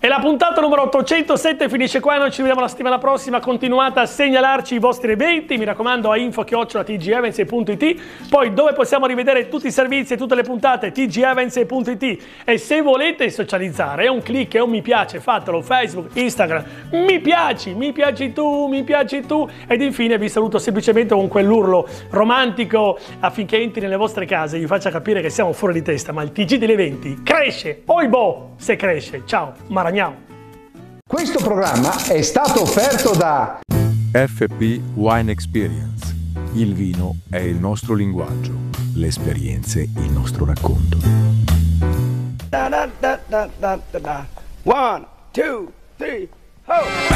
E la puntata numero 807 finisce qua, noi ci vediamo la settimana prossima, continuate a segnalarci i vostri eventi, mi raccomando a info@tgevents.it, poi dove possiamo rivedere tutti i servizi e tutte le puntate, tgevents.it, e se volete socializzare è un click, è un mi piace, fatelo, Facebook, Instagram, mi piaci tu, ed infine vi saluto semplicemente con quell'urlo romantico affinché entri nelle vostre case e vi faccia capire che siamo fuori di testa, ma il TG degli eventi cresce, oibò, se cresce, ciao, Maragnao. Questo programma è stato offerto da FP Wine Experience. Il vino è il nostro linguaggio, le esperienze il nostro racconto. 1, 2, 3, ho!